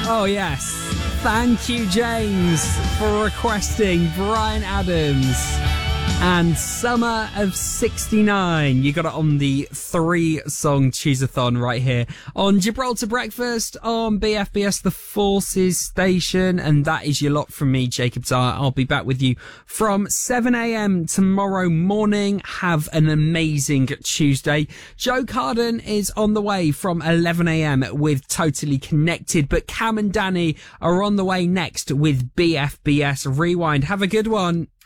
Oh, yes. Thank you, James, for requesting Bryan Adams and Summer of 69. You got it on the 3-song Choose-a-thon right here on Gibraltar Breakfast on BFBS, the Forces station. And that is your lot from me, Jacob Dyer. I'll be back with you from 7 a.m. tomorrow morning. Have an amazing Tuesday. Joe Carden is on the way from 11 a.m. with Totally Connected, but Cam and Danny are on the way next with BFBS Rewind. Have a good one.